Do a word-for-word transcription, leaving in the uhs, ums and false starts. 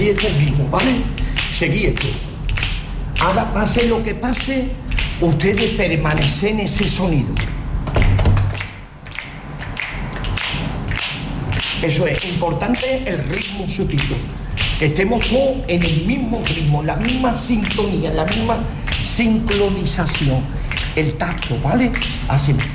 este ritmo, ¿vale? Seguí esto. Haga, pase lo que pase, ustedes permanecen en ese sonido. Eso es importante, el ritmo sutil. Que estemos todos en el mismo ritmo, en la misma sintonía, en la misma sincronización. El tacto, ¿vale? Así.